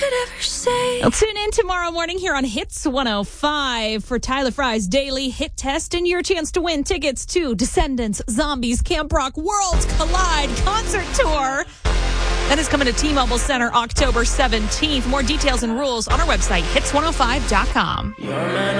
could ever say. I'll tune in tomorrow morning here on Hits 105 for Tyler Fry's Daily Hit Test and your chance to win tickets to Descendants, Zombies, Camp Rock Worlds Collide Concert Tour. That is coming to T-Mobile Center October 17th. More details and rules on our website, hits105.com.